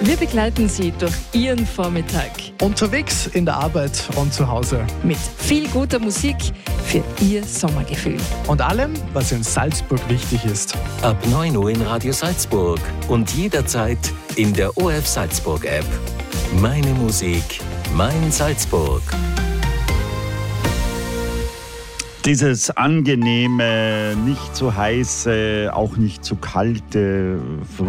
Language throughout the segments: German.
Wir begleiten Sie durch Ihren Vormittag. Unterwegs, in der Arbeit und zu Hause. Mit viel guter Musik für Ihr Sommergefühl. Und allem, was in Salzburg wichtig ist. Ab 9 Uhr in Radio Salzburg und jederzeit in der ORF Salzburg App. Meine Musik, mein Salzburg. Dieses angenehme, nicht zu heiße, auch nicht zu kalte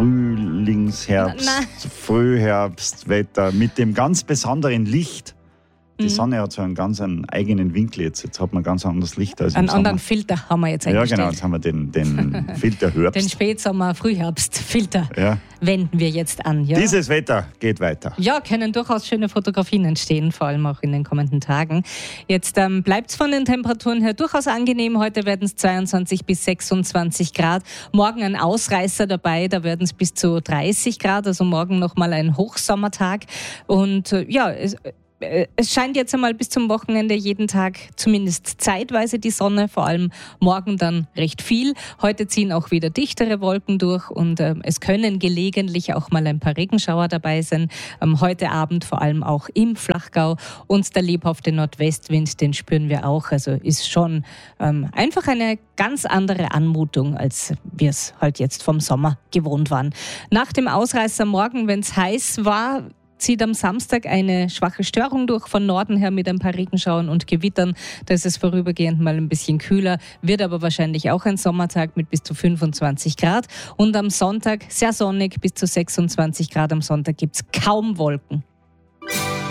Frühherbstwetter mit dem ganz besonderen Licht. Die Sonne hat so einen eigenen Winkel jetzt. Jetzt hat man ganz anderes Licht als im Einen Sommer. anderen Filter haben wir jetzt eingestellt. Ja, genau, jetzt haben wir den Filter Herbst. Den Spätsommer-Frühherbstfilter wenden wir jetzt an. Ja? Dieses Wetter geht weiter. Ja, können durchaus schöne Fotografien entstehen, vor allem auch in den kommenden Tagen. Jetzt bleibt es von den Temperaturen her durchaus angenehm. Heute werden es 22 bis 26 Grad. Morgen ein Ausreißer dabei, da werden es bis zu 30 Grad. Also morgen nochmal ein Hochsommertag. Und es scheint jetzt einmal bis zum Wochenende jeden Tag zumindest zeitweise die Sonne, vor allem morgen dann recht viel. Heute ziehen auch wieder dichtere Wolken durch und es können gelegentlich auch mal ein paar Regenschauer dabei sein. Heute Abend vor allem auch im Flachgau und der lebhafte Nordwestwind, den spüren wir auch. Also ist schon einfach eine ganz andere Anmutung, als wir es halt jetzt vom Sommer gewohnt waren. Nach dem Ausreißer morgen, wenn es heiß war, zieht am Samstag eine schwache Störung durch von Norden her mit ein paar Regenschauern und Gewittern. Da ist es vorübergehend mal ein bisschen kühler, wird aber wahrscheinlich auch ein Sommertag mit bis zu 25 Grad. Und am Sonntag sehr sonnig, bis zu 26 Grad. Am Sonntag gibt es kaum Wolken.